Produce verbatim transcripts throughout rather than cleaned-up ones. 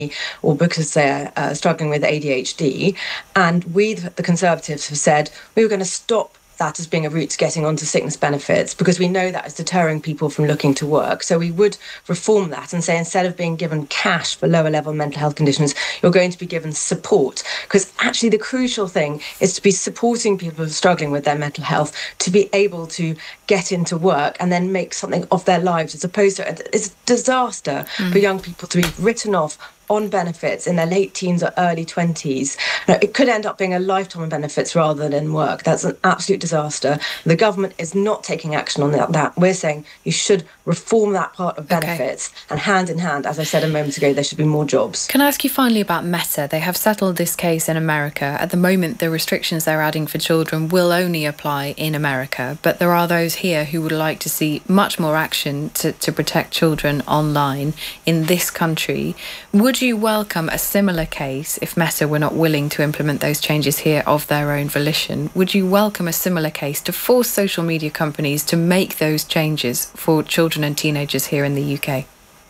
or because they're uh, struggling with A D H D. And we, the Conservatives, have said we were going to stop that as being a route to getting onto sickness benefits, because we know that is deterring people from looking to work. So we would reform that and say, instead of being given cash for lower level mental health conditions, you're going to be given support. Because actually the crucial thing is to be supporting people who are struggling with their mental health to be able to get into work and then make something of their lives, as opposed to, it's a disaster mm. for young people to be written off on benefits in their late teens or early twenties. Now, it could end up being a lifetime of benefits rather than in work. That's an absolute disaster. The government is not taking action on that. that. We're saying you should reform that part of benefits, okay. and hand in hand, as I said a moment ago, there should be more jobs. Can I ask you finally about Meta? They have settled this case in America. At the moment, the restrictions they're adding for children will only apply in America, but there are those here who would like to see much more action to, to protect children online in this country. Would you welcome a similar case if Meta were not willing to implement those changes here of their own volition? Would you welcome a similar case to force social media companies to make those changes for children and teenagers here in the U K?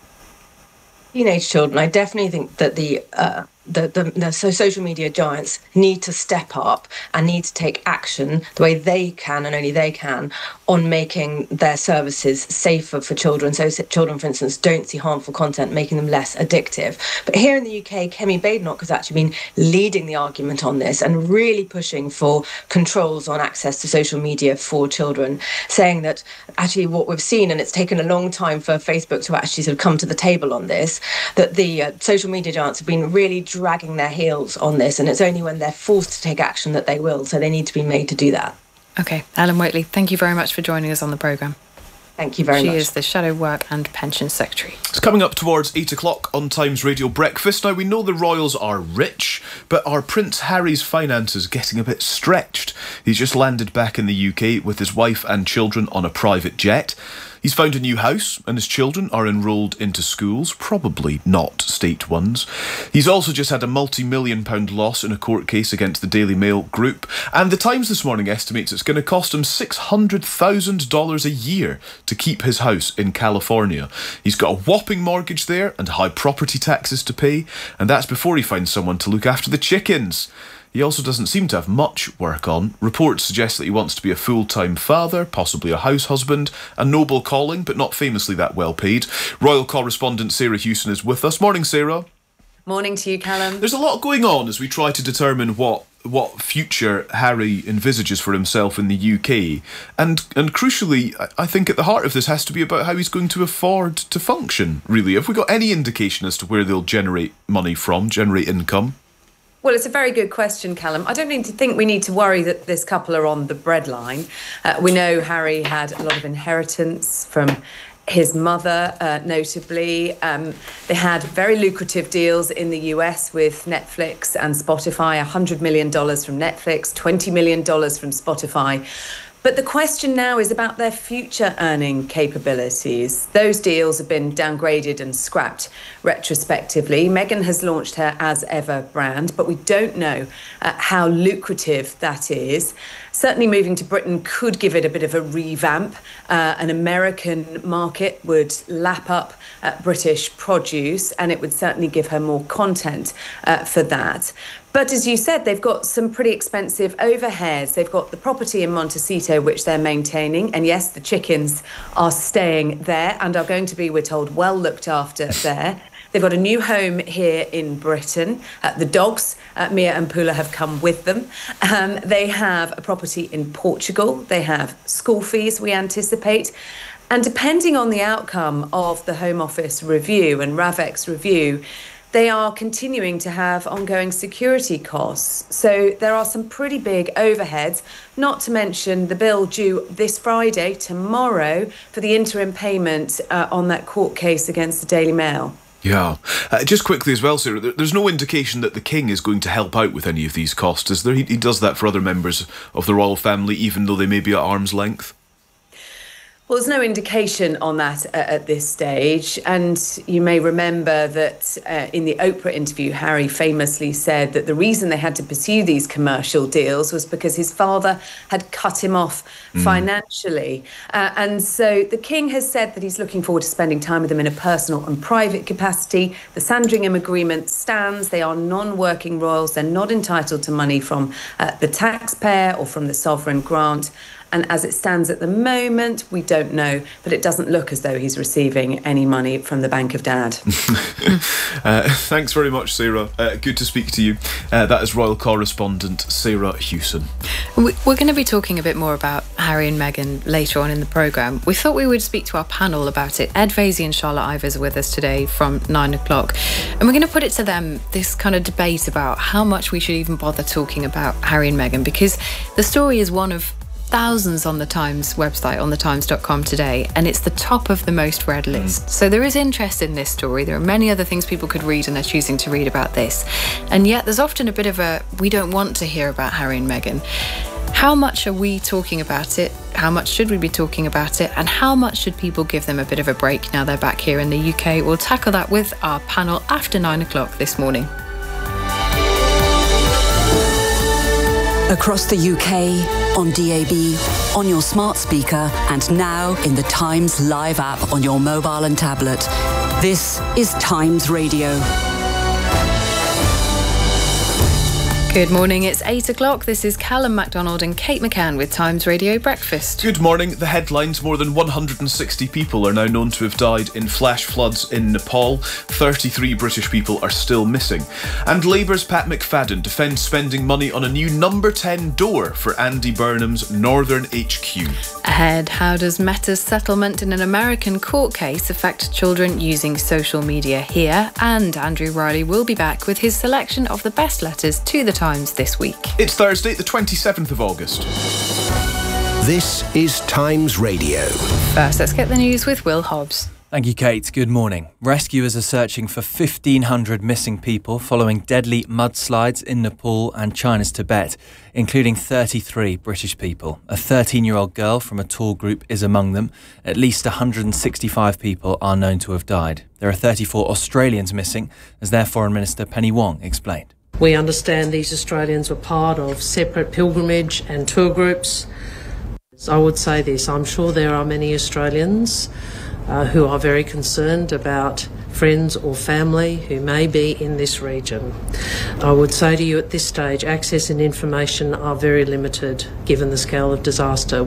Teenage children, I definitely think that the uh, the, the, the so social media giants need to step up and need to take action the way they can, and only they can, on making their services safer for children. So children, for instance, don't see harmful content, making them less addictive. But here in the U K, Kemi Badenoch has actually been leading the argument on this and really pushing for controls on access to social media for children, saying that actually what we've seen, and it's taken a long time for Facebook to actually sort of come to the table on this, that the uh, social media giants have been really dragging their heels on this, and it's only when they're forced to take action that they will. So they need to be made to do that. OK, Ellen Whately, thank you very much for joining us on the programme. Thank you very she much. She is the Shadow Work and Pensions Secretary. It's coming up towards eight o'clock on Times Radio Breakfast. Now, we know the royals are rich, but are Prince Harry's finances getting a bit stretched? He's just landed back in the U K with his wife and children on a private jet. He's found a new house and his children are enrolled into schools, probably not state ones. He's also just had a multi-million pound loss in a court case against the Daily Mail Group. And the Times this morning estimates it's going to cost him six hundred thousand dollars a year to keep his house in California. He's got a whopping mortgage there and high property taxes to pay. And that's before he finds someone to look after the chickens. He also doesn't seem to have much work on. Reports suggest that he wants to be a full-time father, possibly a house husband, a noble calling, but not famously that well paid. Royal correspondent Sarah Hewson is with us. Morning, Sarah. Morning to you, Callum. There's a lot going on as we try to determine what what future Harry envisages for himself in the U K. And and crucially, I think at the heart of this has to be about how he's going to afford to function, really. Have we got any indication as to where they'll generate money from, generate income? Well, it's a very good question, Callum. I don't need to think we need to worry that this couple are on the breadline. Uh, we know Harry had a lot of inheritance from his mother, uh, notably. Um, they had very lucrative deals in the U S with Netflix and Spotify, one hundred million dollars from Netflix, twenty million dollars from Spotify. But the question now is about their future earning capabilities. Those deals have been downgraded and scrapped retrospectively. Meghan has launched her As Ever brand, but we don't know uh, how lucrative that is. Certainly moving to Britain could give it a bit of a revamp. Uh, an American market would lap up uh, British produce, and it would certainly give her more content uh, for that. But as you said, they've got some pretty expensive overheads. They've got the property in Montecito, which they're maintaining. And yes, the chickens are staying there and are going to be, we're told, well looked after there. They've got a new home here in Britain. Uh, the dogs, uh, Mia and Pula, have come with them. Um, they have a property in Portugal. They have school fees, we anticipate. And depending on the outcome of the Home Office review and RAVEX review, they are continuing to have ongoing security costs. So there are some pretty big overheads, not to mention the bill due this Friday, tomorrow, for the interim payment uh, on that court case against the Daily Mail. Yeah. Uh, just quickly as well, Sarah, there's no indication that the King is going to help out with any of these costs, is there? He, he does that for other members of the royal family, even though they may be at arm's length. Well, there's no indication on that uh, at this stage. And you may remember that uh, in the Oprah interview, Harry famously said that the reason they had to pursue these commercial deals was because his father had cut him off mm. financially. Uh, and so the King has said that he's looking forward to spending time with them in a personal and private capacity. The Sandringham Agreement stands. They are non-working royals. They're not entitled to money from uh, the taxpayer or from the sovereign grant. And as it stands at the moment, we don't know, but it doesn't look as though he's receiving any money from the Bank of Dad. uh, thanks very much, Sarah. Uh, good to speak to you. Uh, that is Royal Correspondent Sarah Hewson. We're going to be talking a bit more about Harry and Meghan later on in the programme. We thought we would speak to our panel about it. Ed Vaizey and Charlotte Ivers are with us today from nine o'clock. And we're going to put it to them, this kind of debate about how much we should even bother talking about Harry and Meghan, because the story is one of thousands on the Times website, on the times dot com today, and it's the top of the most read list. Mm. So there is interest in this story. There are many other things people could read, and they're choosing to read about this. And yet there's often a bit of a, we don't want to hear about Harry and Meghan. How much are we talking about it? How much should we be talking about it? And how much should people give them a bit of a break now they're back here in the U K? We'll tackle that with our panel after nine o'clock this morning. Across the U K, on D A B, on your smart speaker, and now in the Times Live app on your mobile and tablet. This is Times Radio. Good morning, it's eight o'clock. This is Callum MacDonald and Kate McCann with Times Radio Breakfast. Good morning. The headlines: more than one hundred sixty people are now known to have died in flash floods in Nepal. thirty-three British people are still missing. And Labour's Pat McFadden defends spending money on a new number ten door for Andy Burnham's Northern H Q. Ahead, how does Meta's settlement in an American court case affect children using social media here? And Andrew Riley will be back with his selection of the best letters to the Times this week. It's Thursday, the twenty-seventh of August. This is Times Radio. First, let's get the news with Will Hobbs. Thank you, Kate. Good morning. Rescuers are searching for fifteen hundred missing people following deadly mudslides in Nepal and China's Tibet, including thirty-three British people. A thirteen-year-old girl from a tour group is among them. At least one hundred sixty-five people are known to have died. There are thirty-four Australians missing, as their Foreign Minister Penny Wong explained. We understand these Australians were part of separate pilgrimage and tour groups. So I would say this: I'm sure there are many Australians Uh, who are very concerned about friends or family who may be in this region. I would say to you at this stage, access and information are very limited given the scale of disaster.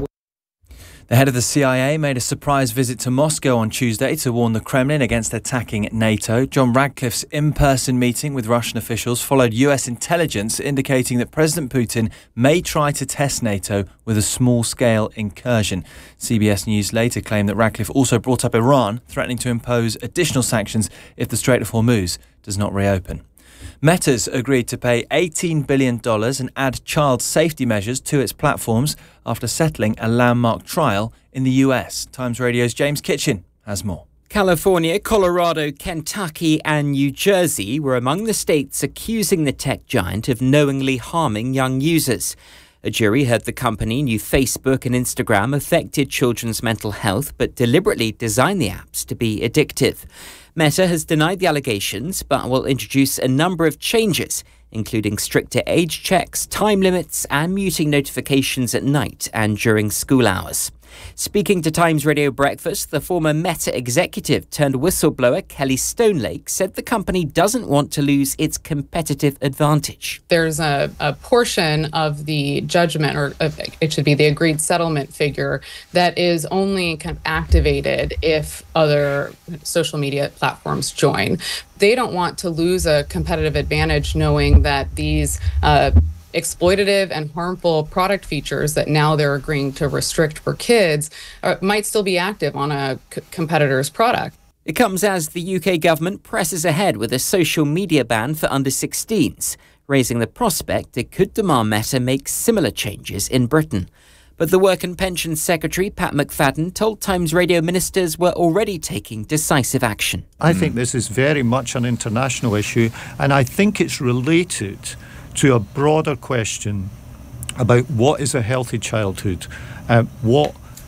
The head of the C I A made a surprise visit to Moscow on Tuesday to warn the Kremlin against attacking NATO. John Radcliffe's in-person meeting with Russian officials followed U S intelligence indicating that President Putin may try to test NATO with a small-scale incursion. C B S News later claimed that Radcliffe also brought up Iran, threatening to impose additional sanctions if the Strait of Hormuz does not reopen. Meta's agreed to pay eighteen billion dollars and add child safety measures to its platforms after settling a landmark trial in the U S. Times Radio's James Kitchen has more. California, Colorado, Kentucky and New Jersey were among the states accusing the tech giant of knowingly harming young users. A jury heard the company knew Facebook and Instagram affected children's mental health but deliberately designed the apps to be addictive. Meta has denied the allegations but will introduce a number of changes, including stricter age checks, time limits and muting notifications at night and during school hours. Speaking to Times Radio Breakfast, the former Meta executive turned whistleblower Kelly Stonelake said the company doesn't want to lose its competitive advantage. There's a, a portion of the judgment, or of, it should be the agreed settlement figure, that is only kind of activated if other social media platforms join. They don't want to lose a competitive advantage knowing that these uh, exploitative and harmful product features that now they're agreeing to restrict for kids uh, might still be active on a c- competitor's product. It comes as the U K government presses ahead with a social media ban for under sixteens, raising the prospect it could demand Meta make similar changes in Britain. But the Work and Pensions Secretary, Pat McFadden, told Times Radio ministers were already taking decisive action. I think this is very much an international issue, and I think it's related to a broader question about what is a healthy childhood, uh, what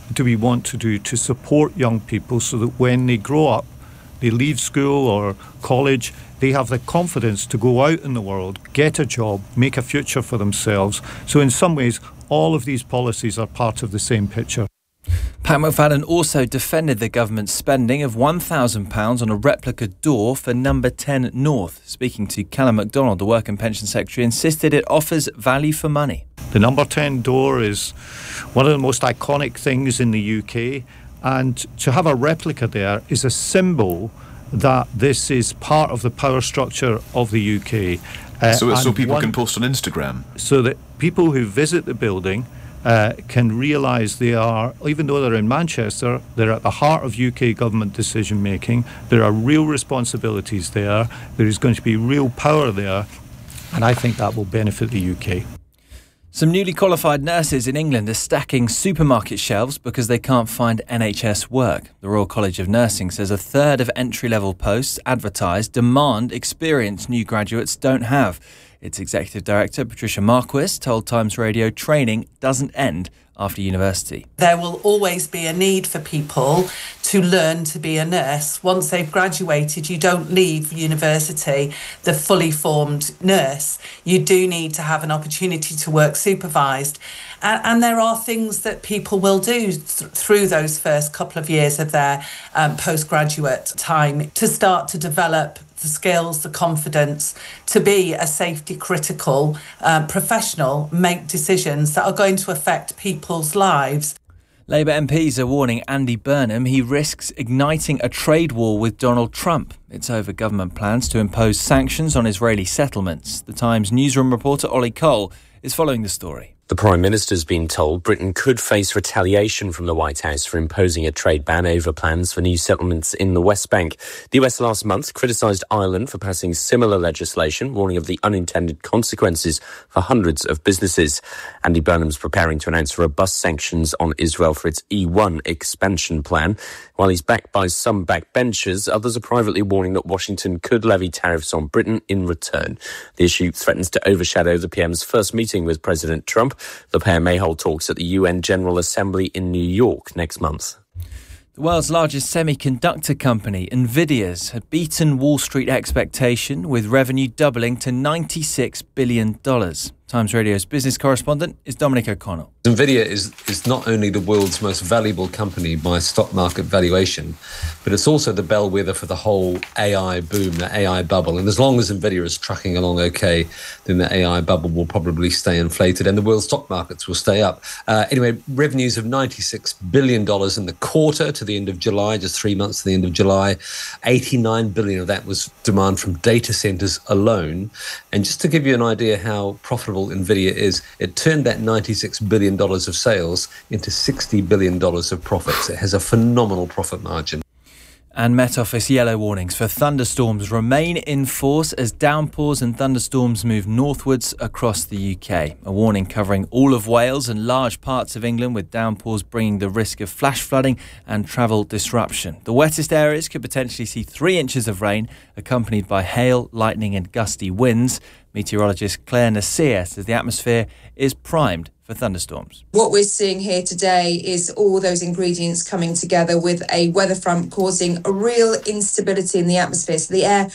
do we want to do to support young people so that when they grow up, they leave school or college, they have the confidence to go out in the world, get a job, make a future for themselves. So in some ways, all of these policies are part of the same picture. Pat McFadden also defended the government's spending of one thousand pounds on a replica door for number ten North. Speaking to Callum MacDonald, the Work and Pension Secretary, insisted it offers value for money. The number ten door is one of the most iconic things in the U K, and to have a replica there is a symbol that this is part of the power structure of the U K. Uh, so so people one, can post on Instagram? So that people who visit the building Uh, can realise they are, even though they're in Manchester, they're at the heart of U K government decision making. There are real responsibilities there. There is going to be real power there, and I think that will benefit the U K. Some newly qualified nurses in England are stacking supermarket shelves because they can't find N H S work. The Royal College of Nursing says a third of entry-level posts advertised demand experience new graduates don't have. Its Executive Director, Patricia Marquis, told Times Radio training doesn't end after university. There will always be a need for people to learn to be a nurse. Once they've graduated, you don't leave university the fully formed nurse. You do need to have an opportunity to work supervised. And, and there are things that people will do th- through those first couple of years of their um, postgraduate time to start to develop the skills, the confidence to be a safety critical um, professional, make decisions that are going to affect people's lives. Labour M Ps are warning Andy Burnham he risks igniting a trade war with Donald Trump. It's over government plans to impose sanctions on Israeli settlements. The Times newsroom reporter Ollie Cole is following the story. The Prime Minister's been told Britain could face retaliation from the White House for imposing a trade ban over plans for new settlements in the West Bank. The U S last month criticised Ireland for passing similar legislation, warning of the unintended consequences for hundreds of businesses. Andy Burnham's preparing to announce robust sanctions on Israel for its E one expansion plan. While he's backed by some backbenchers, others are privately warning that Washington could levy tariffs on Britain in return. The issue threatens to overshadow the P M's first meeting with President Trump. The pair may hold talks at the U N General Assembly in New York next month. The world's largest semiconductor company, Nvidia's, had beaten Wall Street expectation, with revenue doubling to ninety-six billion dollars. Times Radio's business correspondent is Dominic O'Connell. Nvidia is, is not only the world's most valuable company by stock market valuation, but it's also the bellwether for the whole A I boom, the A I bubble. And as long as Nvidia is trucking along okay, then the A I bubble will probably stay inflated and the world stock markets will stay up. Uh, anyway, revenues of ninety-six billion dollars in the quarter to the end of July, just three months to the end of July. eighty-nine billion dollars of that was demand from data centers alone. And just to give you an idea how profitable Nvidia is, it turned that ninety-six billion dollars of sales into sixty billion dollars of profits. It has a phenomenal profit margin. And Met Office yellow warnings for thunderstorms remain in force as downpours and thunderstorms move northwards across the U K. A warning covering all of Wales and large parts of England, with downpours bringing the risk of flash flooding and travel disruption. The wettest areas could potentially see three inches of rain, accompanied by hail, lightning and gusty winds. Meteorologist Claire Nasir says the atmosphere is primed for thunderstorms. What we're seeing here today is all those ingredients coming together with a weather front causing a real instability in the atmosphere. So the air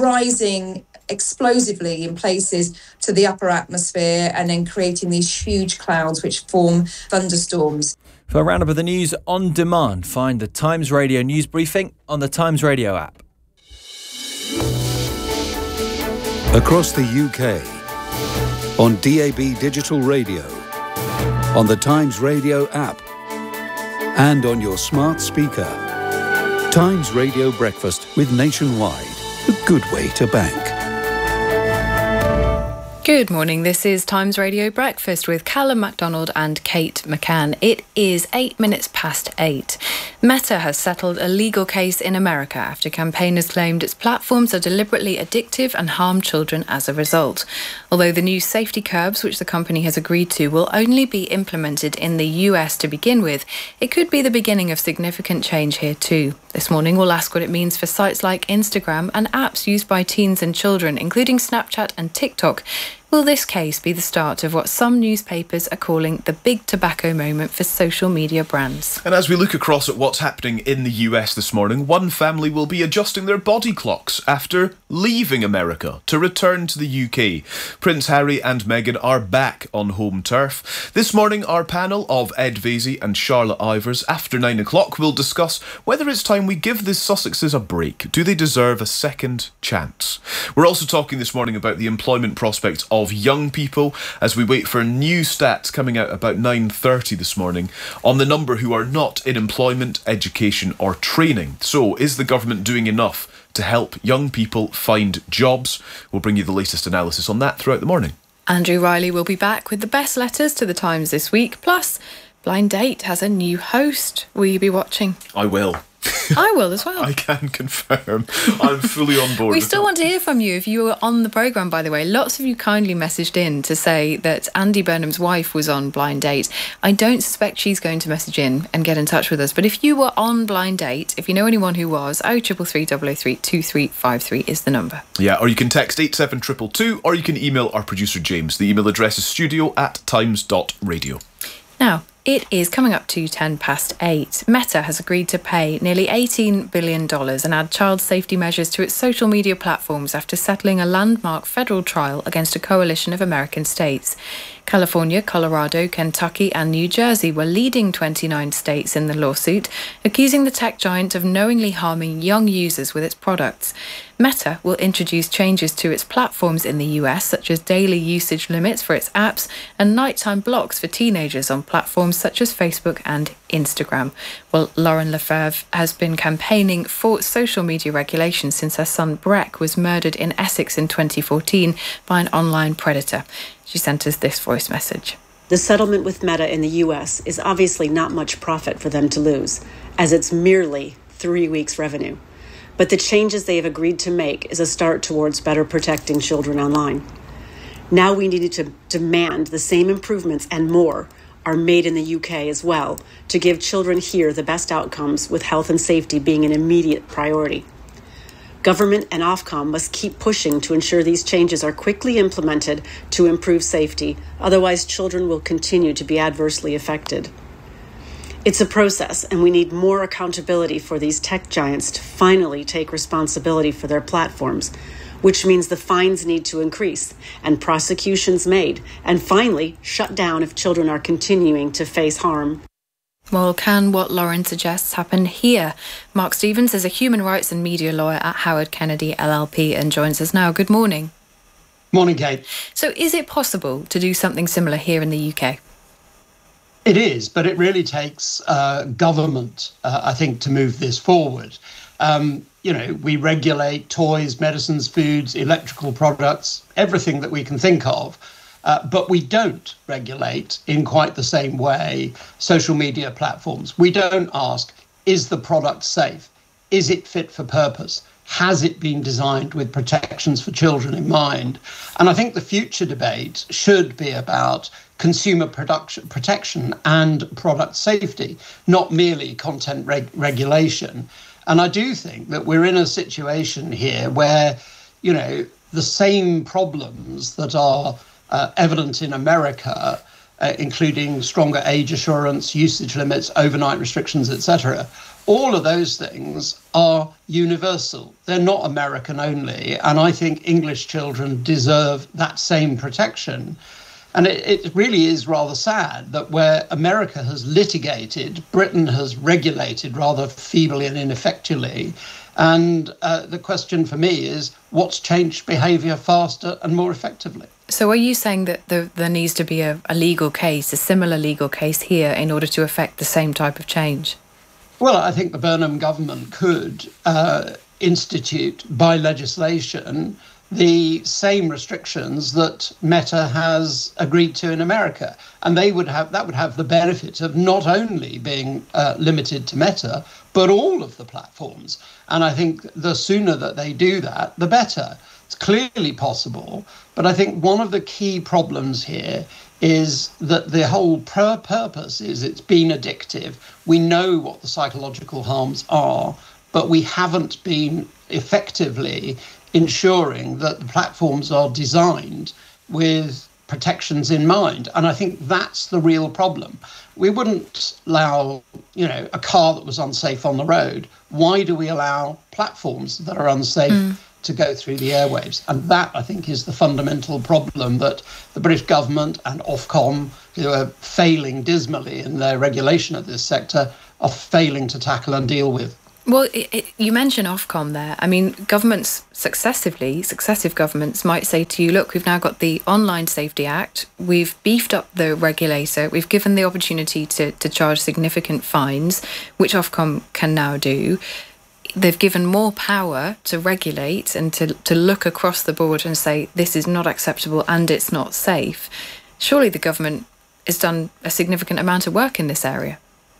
rising explosively in places to the upper atmosphere and then creating these huge clouds which form thunderstorms. For a roundup of the news on demand, find the Times Radio news briefing on the Times Radio app. Across the U K, on D A B Digital Radio, on the Times Radio app, and on your smart speaker. Times Radio Breakfast with Nationwide, a good way to bank. Good morning, this is Times Radio Breakfast with Callum MacDonald and Kate McCann. It is eight minutes past eight. Meta has settled a legal case in America after campaigners claimed its platforms are deliberately addictive and harm children as a result. Although the new safety curbs, which the company has agreed to, will only be implemented in the U S to begin with, it could be the beginning of significant change here too. This morning we'll ask what it means for sites like Instagram and apps used by teens and children, including Snapchat and TikTok. Will this case be the start of what some newspapers are calling the big tobacco moment for social media brands? And as we look across at what's happening in the U S this morning, one family will be adjusting their body clocks after leaving America to return to the U K. Prince Harry and Meghan are back on home turf. This morning, our panel of Ed Vaizey and Charlotte Ivers, after nine o'clock, will discuss whether it's time we give the Sussexes a break. Do they deserve a second chance? We're also talking this morning about the employment prospects of young people as we wait for new stats coming out about nine thirty this morning on the number who are not in employment, education or training. So, is the government doing enough to help young people find jobs? We'll bring you the latest analysis on that throughout the morning. Andrew Riley will be back with the best letters to the Times this week. Plus, Blind Date has a new host. Will you be watching? I will. I will as well. I can confirm. I'm fully on board. We still want to hear from you if you were on the programme, by the way. Lots of you kindly messaged in to say that Andy Burnham's wife was on Blind Date. I don't suspect she's going to message in and get in touch with us. But if you were on Blind Date, if you know anyone who was, oh triple three double oh three two three five three is the number. Yeah, or you can text eight seven two two two or you can email our producer James. The email address is studio at times dot radio. Now, it is coming up to ten past eight. Meta has agreed to pay nearly eighteen billion dollars and add child safety measures to its social media platforms after settling a landmark federal trial against a coalition of American states. California, Colorado, Kentucky and New Jersey were leading twenty-nine states in the lawsuit, accusing the tech giant of knowingly harming young users with its products. Meta will introduce changes to its platforms in the U S, such as daily usage limits for its apps and nighttime blocks for teenagers on platforms such as Facebook and Instagram. Well, Lauren Lefebvre has been campaigning for social media regulation since her son Breck was murdered in Essex in twenty fourteen by an online predator. She sent us this voice message. The settlement with Meta in the U S is obviously not much profit for them to lose, as it's merely three weeks' revenue. But the changes they have agreed to make is a start towards better protecting children online. Now we need to demand the same improvements and more are made in the U K as well to give children here the best outcomes, with health and safety being an immediate priority. Government and Ofcom must keep pushing to ensure these changes are quickly implemented to improve safety, otherwise children will continue to be adversely affected. It's a process, and we need more accountability for these tech giants to finally take responsibility for their platforms, which means the fines need to increase and prosecutions made, and finally shut down if children are continuing to face harm. Well, can what Lauren suggests happen here? Mark Stevens is a human rights and media lawyer at Howard Kennedy L L P and joins us now. Good morning. Morning, Kate. So is it possible to do something similar here in the U K? It is, but it really takes uh, government, uh, I think, to move this forward. Um, you know, we regulate toys, medicines, foods, electrical products, everything that we can think of. Uh, but we don't regulate in quite the same way social media platforms. We don't ask, is the product safe? Is it fit for purpose? Has it been designed with protections for children in mind? And I think the future debate should be about consumer production, protection and product safety, not merely content reg- regulation. And I do think that we're in a situation here where, you know, the same problems that are uh, evident in America, uh, including stronger age assurance, usage limits, overnight restrictions, et cetera, all of those things are universal. They're not American only. And I think English children deserve that same protection. And it, it really is rather sad that where America has litigated, Britain has regulated rather feebly and ineffectually. And uh, the question for me is, what's changed behaviour faster and more effectively? So are you saying that the, there needs to be a, a legal case, a similar legal case here, in order to effect the same type of change? Well, I think the Burnham government could uh, institute by legislation the same restrictions that Meta has agreed to in America. And they would have that would have the benefit of not only being uh, limited to Meta, but all of the platforms. And I think the sooner that they do that, the better. It's clearly possible. But I think one of the key problems here is that the whole pur- purpose is it's been addictive. We know what the psychological harms are, but we haven't been effectively ensuring that the platforms are designed with protections in mind. And I think that's the real problem. We wouldn't allow, you know, a car that was unsafe on the road. Why do we allow platforms that are unsafe mm. to go through the airwaves? And that, I think, is the fundamental problem that the British government and Ofcom, who are failing dismally in their regulation of this sector, are failing to tackle and deal with. Well, it, it, you mentioned Ofcom there. I mean, governments successively, successive governments might say to you, look, we've now got the Online Safety Act, we've beefed up the regulator, we've given the opportunity to, to charge significant fines, which Ofcom can now do. They've given more power to regulate and to, to look across the board and say, this is not acceptable and it's not safe. Surely the government has done a significant amount of work in this area.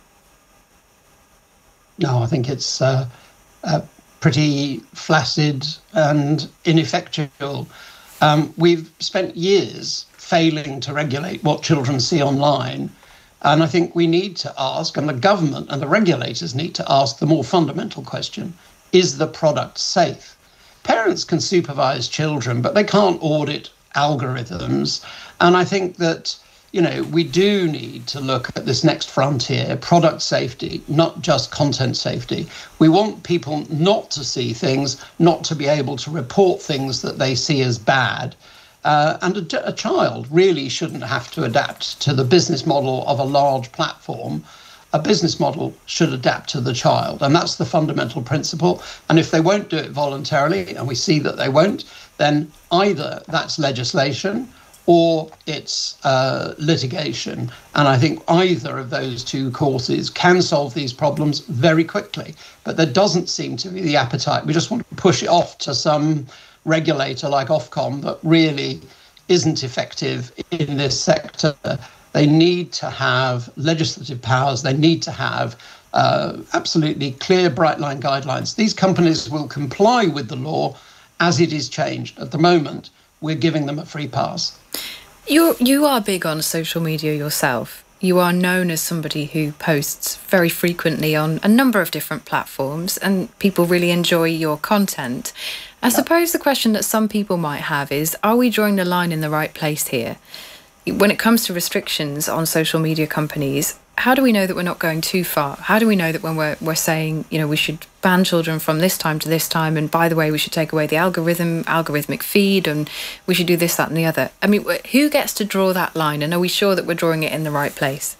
No, I think it's uh, uh, pretty flaccid and ineffectual. Um, we've spent years failing to regulate what children see online. And I think we need to ask, and the government and the regulators need to ask the more fundamental question, is the product safe? Parents can supervise children, but they can't audit algorithms. And I think that, you know, we do need to look at this next frontier, product safety, not just content safety. We want people not to see things, not to be able to report things that they see as bad. Uh, and a, a child really shouldn't have to adapt to the business model of a large platform. A business model should adapt to the child. And that's the fundamental principle. And if they won't do it voluntarily, and we see that they won't, then either that's legislation or it's uh, litigation. And I think either of those two courses can solve these problems very quickly. But there doesn't seem to be the appetite. We just want to push it off to some regulator like Ofcom that really isn't effective in this sector. They need to have legislative powers. They need to have uh, absolutely clear, bright line guidelines. These companies will comply with the law as it is changed. At the moment, we're giving them a free pass. You you are big on social media yourself. You are known as somebody who posts very frequently on a number of different platforms, and people really enjoy your content. I suppose the question that some people might have is, are we drawing the line in the right place here? When it comes to restrictions on social media companies, how do we know that we're not going too far? How do we know that when we're we're saying, you know, we should ban children from this time to this time, and by the way, we should take away the algorithm, algorithmic feed, and we should do this, that, and the other? I mean, who gets to draw that line, and are we sure that we're drawing it in the right place?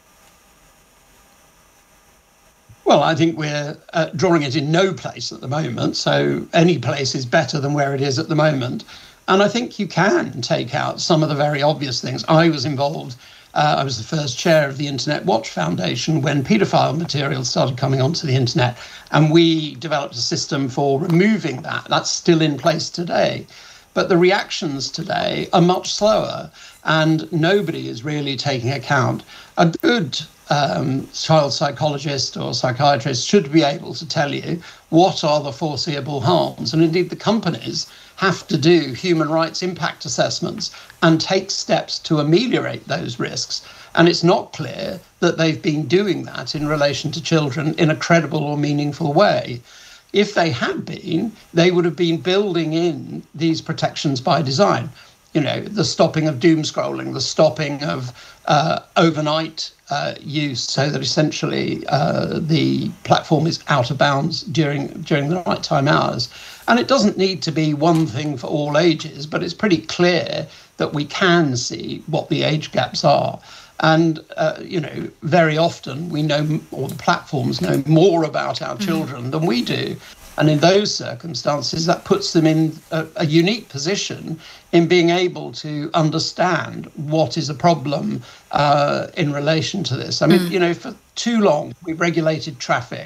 Well, I think we're uh, drawing it in no place at the moment, so any place is better than where it is at the moment. And I think you can take out some of the very obvious things. I was involved Uh, I was the first chair of the Internet Watch Foundation when paedophile material started coming onto the internet, and we developed a system for removing that. That's still in place today. But the reactions today are much slower, and nobody is really taking account. A good um, child psychologist or psychiatrist should be able to tell you what are the foreseeable harms. And indeed, the companies have to do human rights impact assessments and take steps to ameliorate those risks. And it's not clear that they've been doing that in relation to children in a credible or meaningful way. If they had been, they would have been building in these protections by design. You know, the stopping of doom scrolling, the stopping of uh, overnight uh, use, so that essentially uh, the platform is out of bounds during during the nighttime hours. And it doesn't need to be one thing for all ages, but it's pretty clear that we can see what the age gaps are. And, uh, you know, very often we know, or the platforms know more about our children mm. than we do. And in those circumstances, that puts them in a, a unique position in being able to understand what is a problem uh, in relation to this. I mean, mm. you know, for too long, we've regulated traffic.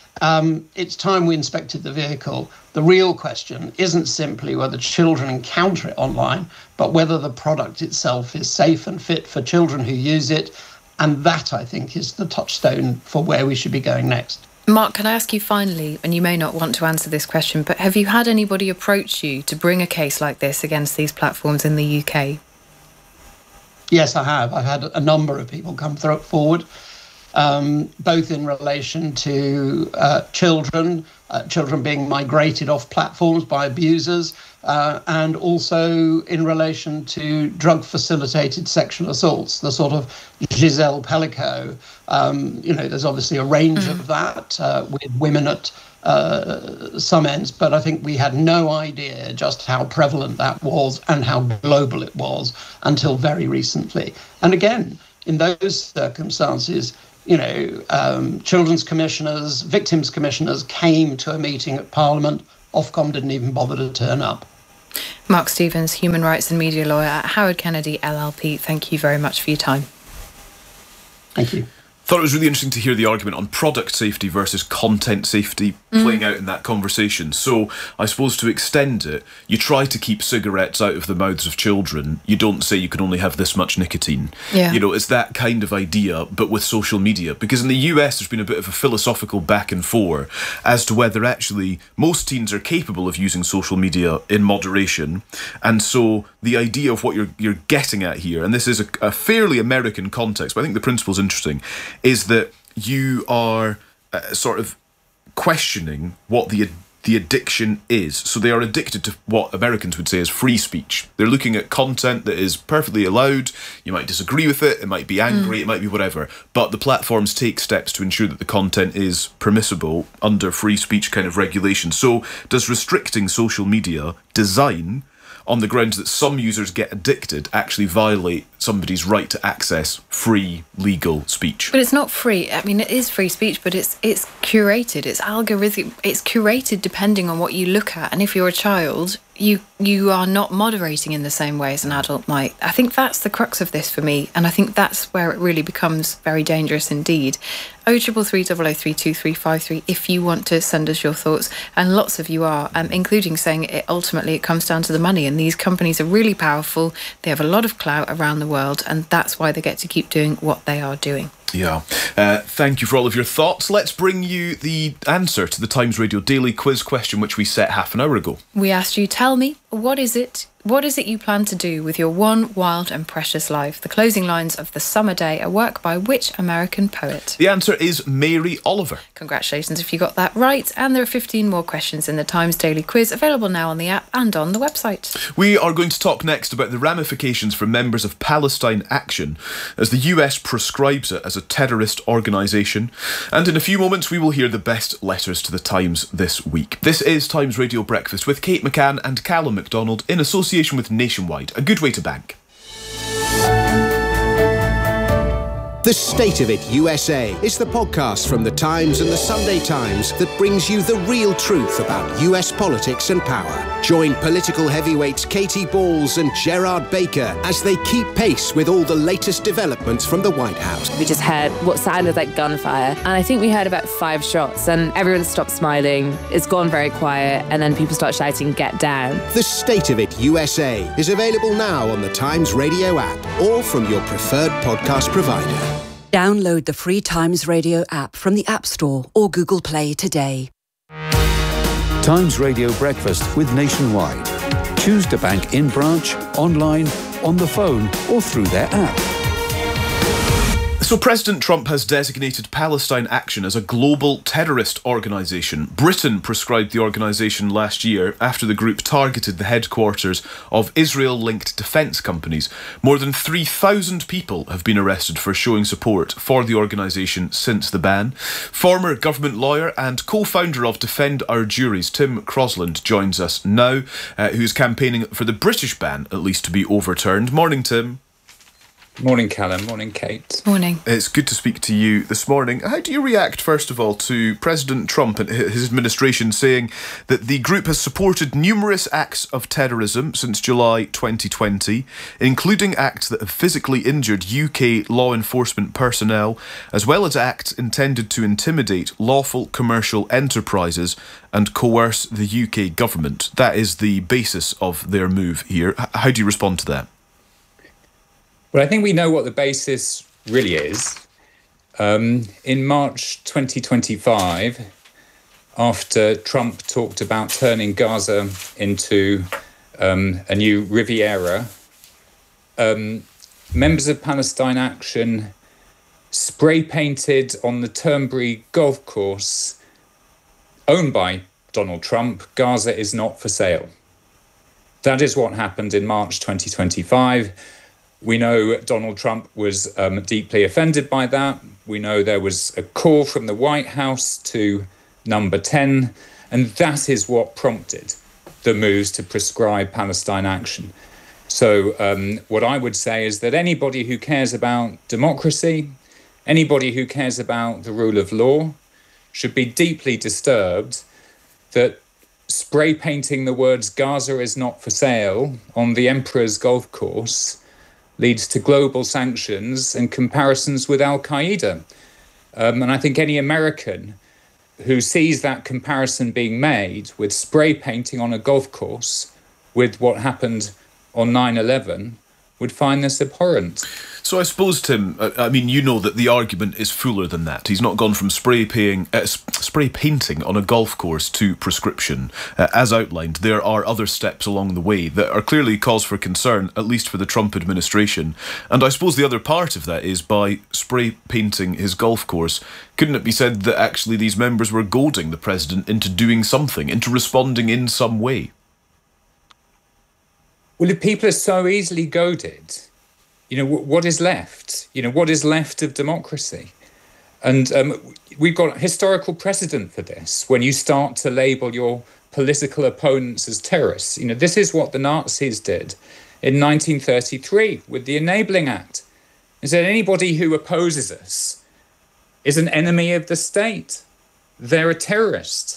Um, it's time we inspected the vehicle. The real question isn't simply whether children encounter it online, but whether the product itself is safe and fit for children who use it. And that, I think, is the touchstone for where we should be going next. Mark, can I ask you finally, and you may not want to answer this question, but have you had anybody approach you to bring a case like this against these platforms in the U K? Yes, I have. I've had a number of people come through forward. um, both in relation to uh, children, uh, children being migrated off platforms by abusers, uh, and also in relation to drug-facilitated sexual assaults, the sort of Giselle Pellico. Um, you know, there's obviously a range mm. of that uh, with women at uh, some ends, but I think we had no idea just how prevalent that was and how global it was until very recently. And again, in those circumstances, you know, um, children's commissioners, victims commissioners came to a meeting at Parliament. Ofcom didn't even bother to turn up. Mark Stevens, human rights and media lawyer at Howard Kennedy L L P. Thank you very much for your time. Thank you. Thought it was really interesting to hear the argument on product safety versus content safety mm. playing out in that conversation. So I suppose to extend it, you try to keep cigarettes out of the mouths of children. You don't say you can only have this much nicotine. Yeah. You know, it's that kind of idea, but with social media. Because in the U S, there's been a bit of a philosophical back and forth as to whether actually most teens are capable of using social media in moderation. And so the idea of what you're you're getting at here, and this is a, a fairly American context, but I think the principle's interesting, is that you are uh, sort of questioning what the the addiction is. So they are addicted to what Americans would say is free speech. They're looking at content that is perfectly allowed. You might disagree with it, it might be angry, mm. it might be whatever, but the platforms take steps to ensure that the content is permissible under free speech kind of regulation. So does restricting social media design on the grounds that some users get addicted actually violate somebody's right to access free legal speech? But it's not free. I mean, it is free speech, but it's it's curated. It's algorithmic. It's curated depending on what you look at. And if you're a child, you you are not moderating in the same way as an adult might. I think that's the crux of this for me, and I think that's where it really becomes very dangerous indeed. oh triple three double oh three two three five three if you want to send us your thoughts, and lots of you are, um, including saying it ultimately it comes down to the money, and these companies are really powerful. They have a lot of clout around the world, and that's why they get to keep doing what they are doing. Yeah. Uh, thank you for all of your thoughts. Let's bring you the answer to the Times Radio Daily Quiz question, which we set half an hour ago. We asked you, tell me, what is it? What is it you plan to do with your one wild and precious life? The closing lines of The Summer Day, a work by which American poet? The answer is Mary Oliver. Congratulations if you got that right. And there are fifteen more questions in the Times Daily Quiz, available now on the app and on the website. We are going to talk next about the ramifications for members of Palestine Action as the U S proscribes it as a terrorist organisation. And in a few moments, we will hear the best letters to the Times this week. This is Times Radio Breakfast with Kate McCann and Callum MacDonald in association with Nationwide, a good way to bank. The State of It U S A is the podcast from The Times and The Sunday Times that brings you the real truth about U S politics and power. Join political heavyweights Katie Balls and Gerard Baker as they keep pace with all the latest developments from the White House. We just heard what sounded like gunfire, and I think we heard about five shots, and everyone stopped smiling. It's gone very quiet, and then people start shouting, "Get down." The State of It U S A is available now on the Times Radio app or from your preferred podcast provider. Download the free Times Radio app from the App Store or Google Play today. Times Radio Breakfast with Nationwide. Choose to bank in branch, online, on the phone or through their app. So President Trump has designated Palestine Action as a global terrorist organisation. Britain proscribed the organisation last year after the group targeted the headquarters of Israel-linked defence companies. More than three thousand people have been arrested for showing support for the organisation since the ban. Former government lawyer and co-founder of Defend Our Juries, Tim Crosland, joins us now, uh, who's campaigning for the British ban, at least, to be overturned. Morning, Tim. Morning, Callum. Morning, Kate. Morning. It's good to speak to you this morning. How do you react, first of all, to President Trump and his administration saying that the group has supported numerous acts of terrorism since July twenty twenty, including acts that have physically injured U K law enforcement personnel, as well as acts intended to intimidate lawful commercial enterprises and coerce the U K government? That is the basis of their move here. How do you respond to that? Well, I think we know what the basis really is. Um, in March twenty twenty-five, after Trump talked about turning Gaza into um, a new Riviera, um, members of Palestine Action spray painted on the Turnberry golf course owned by Donald Trump, "Gaza is not for sale." That is what happened in March twenty twenty-five. We know Donald Trump was um, deeply offended by that. We know there was a call from the White House to Number ten, and that is what prompted the moves to prescribe Palestine action. So um, what I would say is that anybody who cares about democracy, anybody who cares about the rule of law, should be deeply disturbed that spray painting the words "Gaza is not for sale" on the Emperor's golf course leads to global sanctions and comparisons with Al-Qaeda. Um, and I think any American who sees that comparison being made with spray painting on a golf course with what happened on nine eleven would find this abhorrent. So I suppose, Tim, I mean, you know that the argument is fuller than that. He's not gone from spray, paying, uh, spray painting on a golf course to prescription. Uh, as outlined, there are other steps along the way that are clearly cause for concern, at least for the Trump administration. And I suppose the other part of that is by spray painting his golf course, couldn't it be said that actually these members were goading the president into doing something, into responding in some way? Well, if people are so easily goaded, you know, what is left? You know, what is left of democracy? And um, we've got historical precedent for this. When you start to label your political opponents as terrorists, you know, this is what the Nazis did in nineteen thirty-three with the Enabling Act. They said anybody who opposes us is an enemy of the state. They're a terrorist.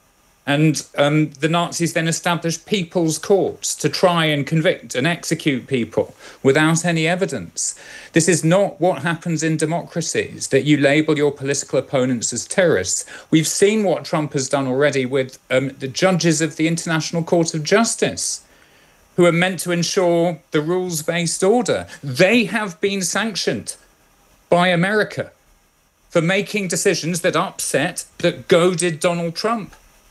And um, the Nazis then established people's courts to try and convict and execute people without any evidence. This is not what happens in democracies, that you label your political opponents as terrorists. We've seen what Trump has done already with um, the judges of the International Court of Justice, who are meant to ensure the rules-based order. They have been sanctioned by America for making decisions that upset, that goaded Donald Trump.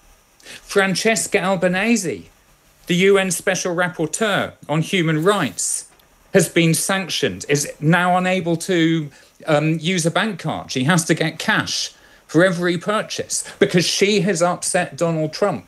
Francesca Albanese, the U N Special Rapporteur on Human Rights, has been sanctioned, is now unable to um, use a bank card. She has to get cash for every purchase because she has upset Donald Trump.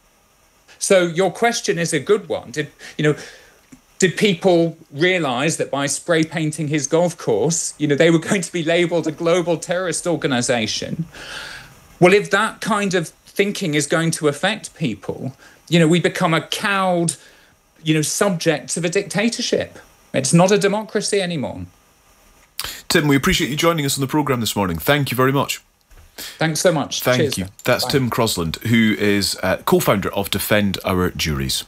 So your question is a good one. Did, you know, did people realise that by spray painting his golf course, you know, they were going to be labelled a global terrorist organisation? Well, if that kind of thinking is going to affect people, you know, we become a cowed, you know, subject of a dictatorship. It's not a democracy anymore. Tim, we appreciate you joining us on the programme this morning. Thank you very much. Thanks so much. Thank Cheers, you. man. That's Bye. Tim Crosland, who is uh, co-founder of Defend Our Juries.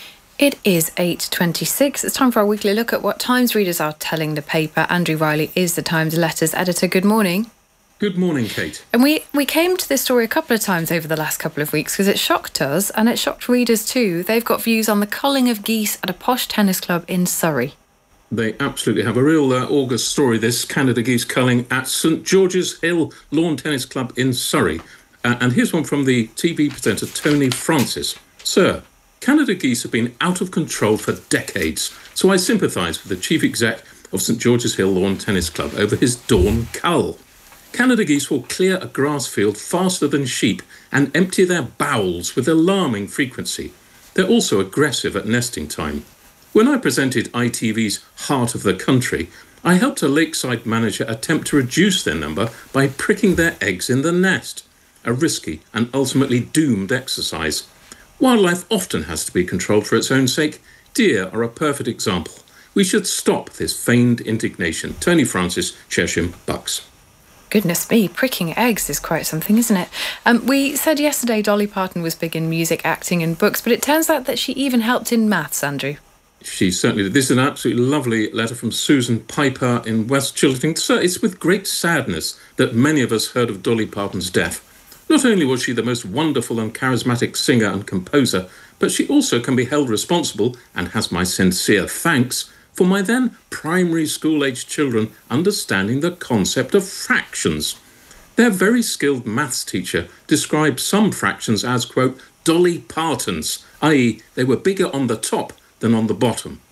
It is eight twenty-six. It's time for our weekly look at what Times readers are telling the paper. Andrew Riley is the Times letters editor. Good morning. Good morning, Kate. And we, we came to this story a couple of times over the last couple of weeks because it shocked us and it shocked readers too. They've got views on the culling of geese at a posh tennis club in Surrey. They absolutely have a real uh, August story, this Canada geese culling at St George's Hill Lawn Tennis Club in Surrey. Uh, and here's one from the T V presenter Tony Francis. Sir, Canada geese have been out of control for decades, so I sympathise with the chief exec of St George's Hill Lawn Tennis Club over his dawn cull. Canada geese will clear a grass field faster than sheep and empty their bowels with alarming frequency. They're also aggressive at nesting time. When I presented I T V's Heart of the Country, I helped a lakeside manager attempt to reduce their number by pricking their eggs in the nest, a risky and ultimately doomed exercise. Wildlife often has to be controlled for its own sake. Deer are a perfect example. We should stop this feigned indignation. Tony Francis, Chesham, Bucks. Goodness me, pricking eggs is quite something, isn't it? Um, we said yesterday Dolly Parton was big in music, acting and books, but it turns out that she even helped in maths, Andrew. She certainly did. This is an absolutely lovely letter from Susan Piper in West Chiltern. Sir, it's with great sadness that many of us heard of Dolly Parton's death. Not only was she the most wonderful and charismatic singer and composer, but she also can be held responsible, and has my sincere thanks, for my then primary school-aged children understanding the concept of fractions. Their very skilled maths teacher described some fractions as, quote, Dolly Partons, that is they were bigger on the top than on the bottom.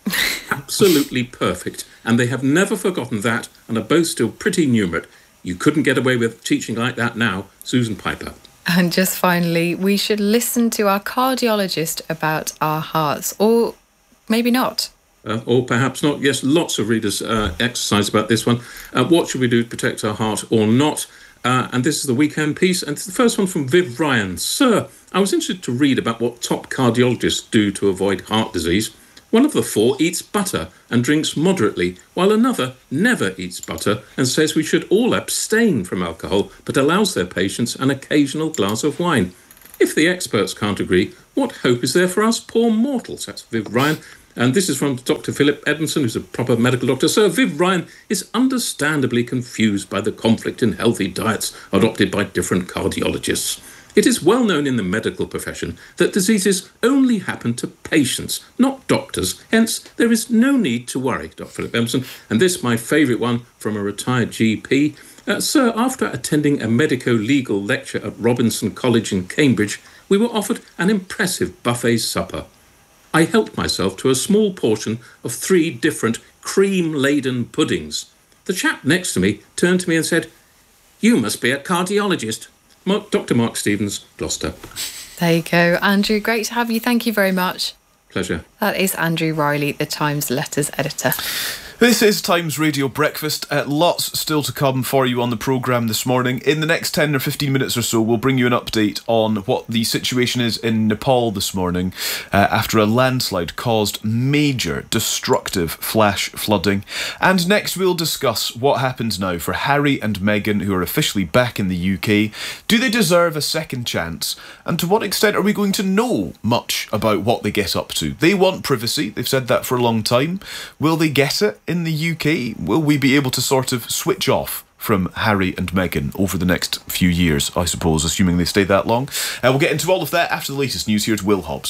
absolutely perfect, and they have never forgotten that and are both still pretty numerate. You couldn't get away with teaching like that now, Susan Piper. And just finally, we should listen to our cardiologist about our hearts, or maybe not. Uh, or perhaps not. Yes, lots of readers uh, exercise about this one. Uh, what should we do to protect our heart or not? Uh, and this is the weekend piece. And it's the first one from Viv Ryan. Sir, I was interested to read about what top cardiologists do to avoid heart disease. One of the four eats butter and drinks moderately, while another never eats butter and says we should all abstain from alcohol, but allows their patients an occasional glass of wine. If the experts can't agree, what hope is there for us poor mortals? That's Viv Ryan. And this is from Doctor Philip Edmondson, who's a proper medical doctor. Sir, Viv Ryan is understandably confused by the conflict in healthy diets adopted by different cardiologists. It is well known in the medical profession that diseases only happen to patients, not doctors. Hence, there is no need to worry, Doctor Philip Edmondson. And this, my favourite one, from a retired G P. Uh, Sir, after attending a medico-legal lecture at Robinson College in Cambridge, we were offered an impressive buffet supper. I helped myself to a small portion of three different cream-laden puddings. The chap next to me turned to me and said, "You must be a cardiologist." Mark, Doctor Mark Stevens, Gloucester. There you go, Andrew. Great to have you. Thank you very much. Pleasure. That is Andrew Riley, the Times letters editor. This is Times Radio Breakfast. Uh, lots still to come for you on the programme this morning. In the next ten or fifteen minutes or so, we'll bring you an update on what the situation is in Nepal this morning uh, after a landslide caused major destructive flash flooding. And next we'll discuss what happens now for Harry and Meghan, who are officially back in the U K. Do they deserve a second chance? And to what extent are we going to know much about what they get up to? They want privacy. They've said that for a long time. Will they get it? In the U K, will we be able to sort of switch off from Harry and Meghan over the next few years, I suppose, assuming they stay that long? Uh, we'll get into all of that after the latest news. Here's Will Hobbs.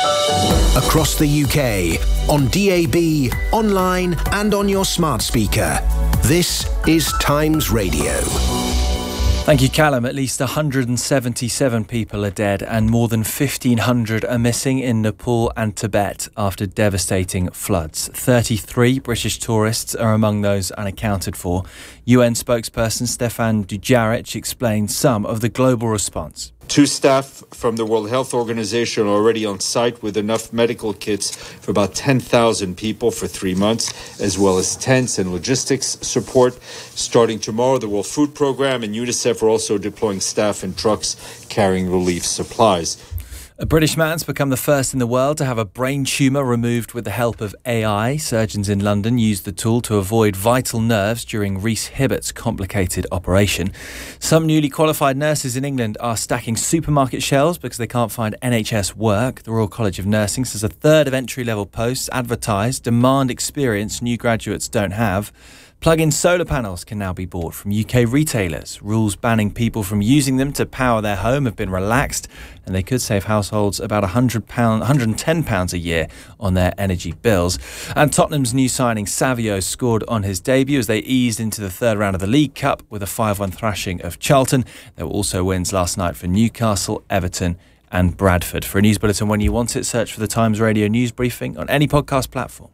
Across the U K, on D A B, online and on your smart speaker. This is Times Radio. Thank you, Callum. At least one hundred seventy-seven people are dead and more than fifteen hundred are missing in Nepal and Tibet after devastating floods. thirty-three British tourists are among those unaccounted for. U N spokesperson Stefan Dujarric explained some of the global response. Two staff from the World Health Organization are already on site with enough medical kits for about ten thousand people for three months, as well as tents and logistics support. Starting tomorrow, the World Food Programme and UNICEF are also deploying staff and trucks carrying relief supplies. A British man's become the first in the world to have a brain tumour removed with the help of A I. Surgeons in London used the tool to avoid vital nerves during Rhys Hibbert's complicated operation. Some newly qualified nurses in England are stacking supermarket shelves because they can't find N H S work. The Royal College of Nursing says a third of entry-level posts advertised demand experience new graduates don't have. Plug-in solar panels can now be bought from U K retailers. Rules banning people from using them to power their home have been relaxed, and they could save households about one hundred pounds, one hundred ten pounds a year on their energy bills. And Tottenham's new signing Savio scored on his debut as they eased into the third round of the League Cup with a five one thrashing of Charlton. There were also wins last night for Newcastle, Everton and Bradford. For a news bulletin when you want it, search for the Times Radio News Briefing on any podcast platform.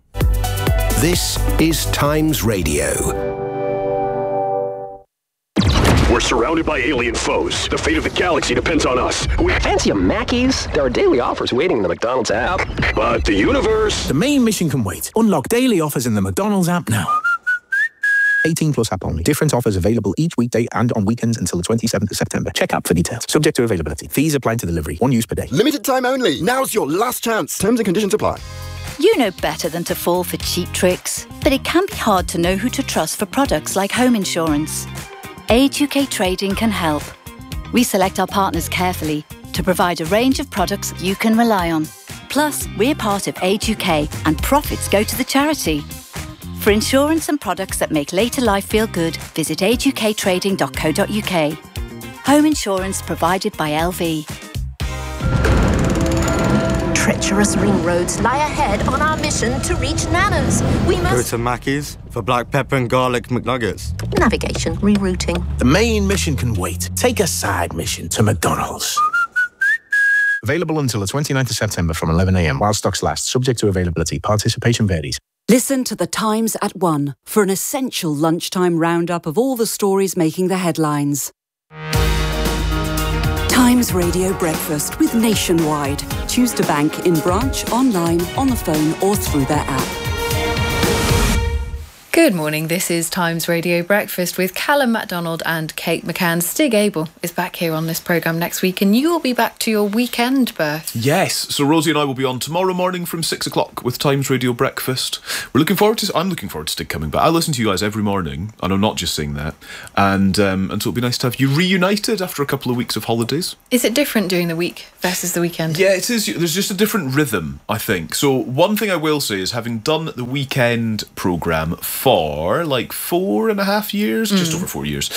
This is Times Radio. We're surrounded by alien foes. The fate of the galaxy depends on us. We fancy a Mackey's? There are daily offers waiting in the McDonald's app. But the universe... The main mission can wait. Unlock daily offers in the McDonald's app now. eighteen plus app only. Different offers available each weekday and on weekends until the twenty-seventh of September. Check app for details. Subject to availability. Fees apply to delivery. One use per day. Limited time only. Now's your last chance. Terms and conditions apply. You know better than to fall for cheap tricks, but it can be hard to know who to trust for products like home insurance. Age U K Trading can help. We select our partners carefully to provide a range of products you can rely on. Plus, we're part of Age U K and profits go to the charity. For insurance and products that make later life feel good, visit age u k trading dot co dot u k. Home insurance provided by L V. Treacherous ring roads lie ahead on our mission to reach Nana's. We Go must... to Mackey's for black pepper and garlic McNuggets. Navigation, rerouting. The main mission can wait. Take a side mission to McDonald's. Available until the twenty-ninth of September from eleven a m while stocks last. Subject to availability. Participation varies. Listen to The Times at one for an essential lunchtime roundup of all the stories making the headlines. Times Radio Breakfast with Nationwide. Choose to bank in branch, online, on the phone or through their app. Good morning, this is Times Radio Breakfast with Callum MacDonald and Kate McCann. Stig Abel is back here on this programme next week and you will be back to your weekend berth. Yes, so Rosie and I will be on tomorrow morning from six o'clock with Times Radio Breakfast. We're looking forward to, I'm looking forward to Stig coming back. I listen to you guys every morning, and I'm not just saying that. And, um, and so it'll be nice to have you reunited after a couple of weeks of holidays. Is it different during the week versus the weekend? Yeah, it is. There's just a different rhythm, I think. So one thing I will say is, having done the weekend programme for like four and a half years, mm. just over four years,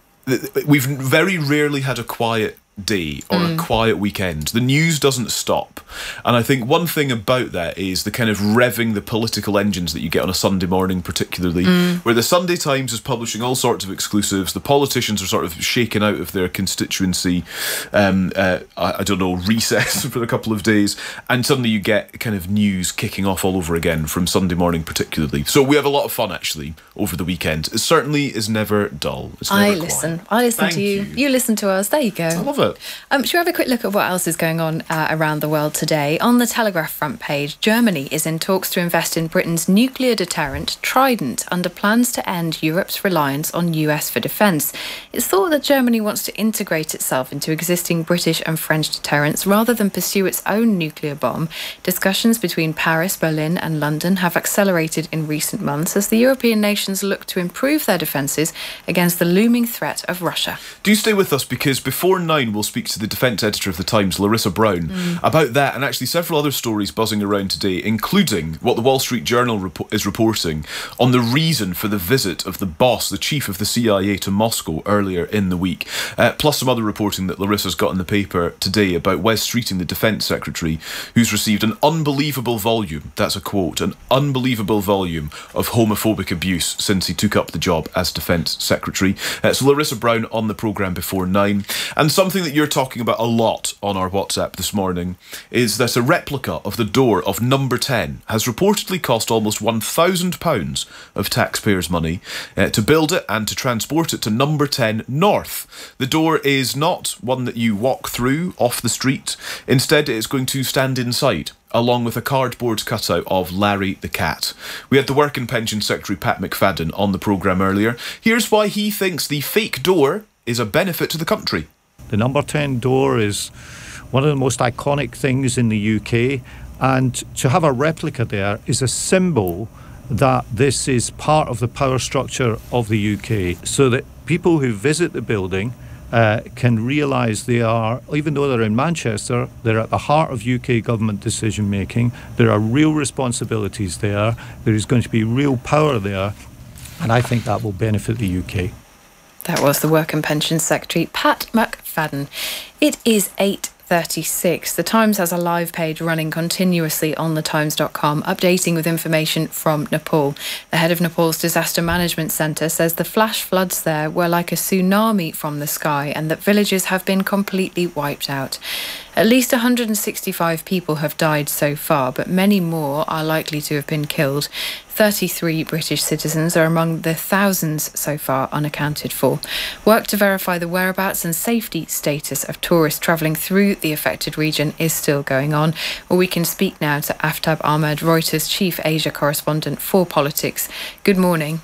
we've very rarely had a quiet day or mm. a quiet weekend. The news doesn't stop. And I think one thing about that is the kind of revving the political engines that you get on a Sunday morning, particularly, mm. where the Sunday Times is publishing all sorts of exclusives, the politicians are sort of shaken out of their constituency, um, uh, I, I don't know, recess for a couple of days, and suddenly you get kind of news kicking off all over again from Sunday morning particularly. So we have a lot of fun, actually, over the weekend. It certainly is never dull. It's never I quiet. listen. I listen Thank to you. you. You listen to us. There you go. I love it. Um, should we have a quick look at what else is going on uh, around the world today? On the Telegraph front page, Germany is in talks to invest in Britain's nuclear deterrent Trident under plans to end Europe's reliance on U S for defence. It's thought that Germany wants to integrate itself into existing British and French deterrents rather than pursue its own nuclear bomb. Discussions between Paris, Berlin and London have accelerated in recent months as the European nations look to improve their defences against the looming threat of Russia. Do stay with us, because before nine we'll speak to the defence editor of The Times, Larissa Brown, mm. about that and actually several other stories buzzing around today, including what the Wall Street Journal rep- is reporting on the reason for the visit of the boss, the chief of the C I A, to Moscow earlier in the week. Uh, plus some other reporting that Larissa's got in the paper today about Wes Streeting, the Defence Secretary, who's received an unbelievable volume, that's a quote, an unbelievable volume of homophobic abuse since he took up the job as Defence Secretary. Uh, so Larissa Brown on the programme before nine. And something that you're talking about a lot on our WhatsApp this morning is that a replica of the door of number ten has reportedly cost almost one thousand pounds of taxpayers' money uh, to build it and to transport it to number ten North. The door is not one that you walk through off the street. Instead, it is going to stand inside, along with a cardboard cutout of Larry the Cat. We had the Work and Pension Secretary Pat McFadden on the programme earlier. Here's why he thinks the fake door is a benefit to the country. The number ten door is one of the most iconic things in the U K, and to have a replica there is a symbol that this is part of the power structure of the U K, so that people who visit the building uh, can realise they are, even though they're in Manchester, they're at the heart of U K government decision making. There are real responsibilities there. There is going to be real power there, and I think that will benefit the U K. That was the Work and Pensions Secretary, Pat McFadden. It is eight thirty-six. The Times has a live page running continuously on the times dot com, updating with information from Nepal. The head of Nepal's Disaster Management Centre says the flash floods there were like a tsunami from the sky and that villages have been completely wiped out. At least one hundred sixty-five people have died so far, but many more are likely to have been killed. thirty-three British citizens are among the thousands so far unaccounted for. Work to verify the whereabouts and safety status of tourists travelling through the affected region is still going on. Well, we can speak now to Aftab Ahmed, Reuters chief Asia correspondent for politics. Good morning.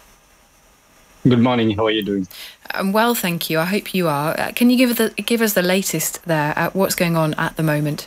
Good morning. How are you doing? I'm well, thank you. I hope you are. Uh, can you give, the, give us the latest there at what's going on at the moment?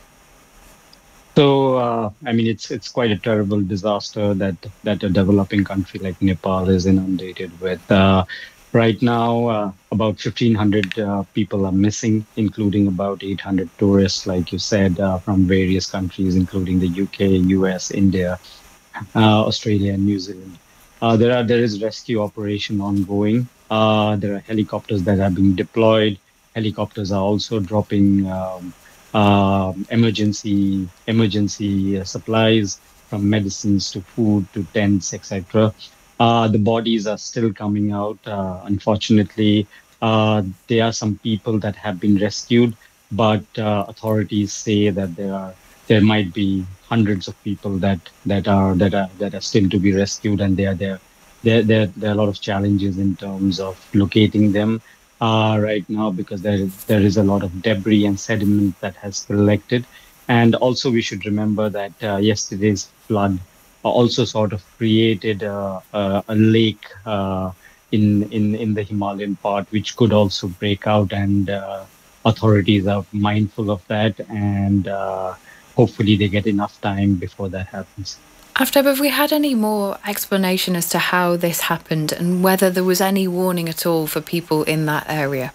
So, uh, I mean, it's it's quite a terrible disaster that, that a developing country like Nepal is inundated with. Uh, right now, uh, about fifteen hundred uh, people are missing, including about eight hundred tourists, like you said, uh, from various countries, including the U K, U S, India, uh, Australia, and New Zealand. Uh, there are there is rescue operation ongoing. Uh, there are helicopters that are being deployed. Helicopters are also dropping um, uh, emergency emergency uh, supplies, from medicines to food to tents, et cetera. Uh, the bodies are still coming out. Uh, unfortunately, uh, there are some people that have been rescued, but uh, authorities say that there are there might be hundreds of people that that are that are that are still to be rescued, and they are there. There, there, there are a lot of challenges in terms of locating them uh, right now, because there is, there is a lot of debris and sediment that has collected. And also we should remember that uh, yesterday's flood also sort of created a, a, a lake uh, in, in, in the Himalayan part, which could also break out, and uh, authorities are mindful of that, and uh, hopefully they get enough time before that happens. Aftab, have we had any more explanation as to how this happened and whether there was any warning at all for people in that area?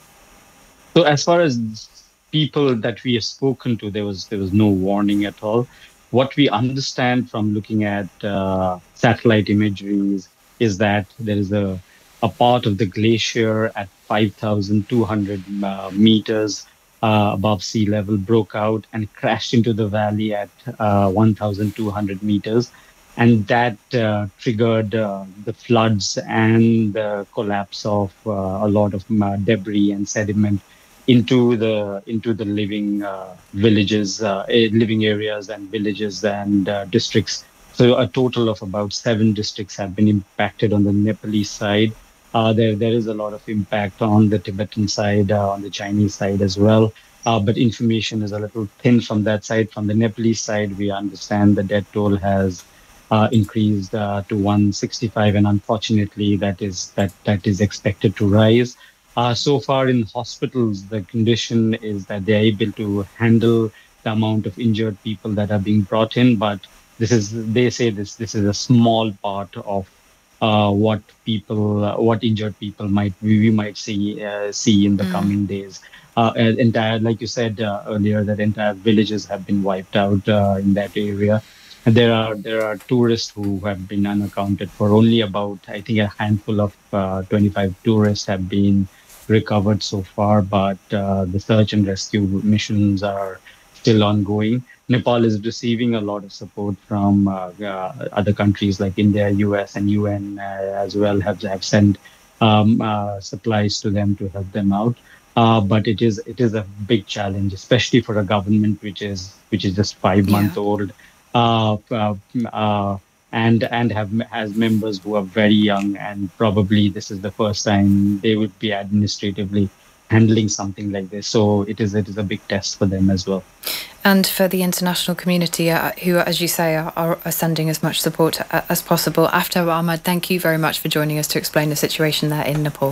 So as far as people that we have spoken to, there was there was no warning at all. What we understand from looking at uh, satellite imagery is that there is a, a part of the glacier at five thousand two hundred uh, meters Uh, above sea level broke out and crashed into the valley at uh, one thousand two hundred meters. And that uh, triggered uh, the floods and the collapse of uh, a lot of uh, debris and sediment into the into the living uh, villages, uh, living areas and villages and uh, districts. So a total of about seven districts have been impacted on the Nepalese side. Uh, there, there is a lot of impact on the Tibetan side, uh, on the Chinese side as well. Uh, but information is a little thin from that side. From the Nepalese side, we understand the death toll has uh, increased uh, to one hundred sixty-five, and unfortunately, that is that that is expected to rise. Uh, so far in hospitals, the condition is that they are able to handle the amount of injured people that are being brought in. But this is, they say this this is a small part of Uh, what people, uh, what injured people might we, we might see uh, see in the mm. coming days. Uh, entire, like you said uh, earlier, that entire villages have been wiped out uh, in that area. And there are there are tourists who have been unaccounted for. Only about, I think, a handful of uh, twenty-five tourists have been recovered so far. But uh, the search and rescue missions are still ongoing. Nepal is receiving a lot of support from uh, uh, other countries like India, U S, and U N uh, as well have, have sent um, uh, supplies to them to help them out. Uh, but it is it is a big challenge, especially for a government which is which is just five yeah. months old, uh, uh, uh, and and have has members who are very young, and probably this is the first time they would be administratively handling something like this. So it is it is a big test for them as well. And for the international community, uh, who, as you say, are, are sending as much support uh, as possible. Aftab Ahmad, thank you very much for joining us to explain the situation there in Nepal.